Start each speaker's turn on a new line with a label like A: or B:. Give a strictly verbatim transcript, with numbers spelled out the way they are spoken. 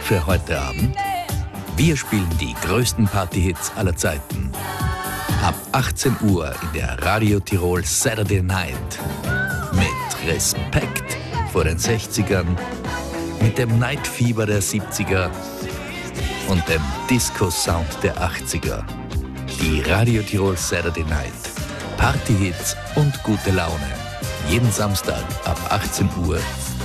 A: für heute Abend? Wir spielen die größten Partyhits aller Zeiten. Ab achtzehn Uhr in der Radio Tirol Saturday Night. Mit Respekt vor den sechzigern, mit dem Nightfieber der siebziger und dem Disco-Sound der achtziger. Die Radio Tirol Saturday Night. Partyhits und gute Laune. Jeden Samstag ab achtzehn Uhr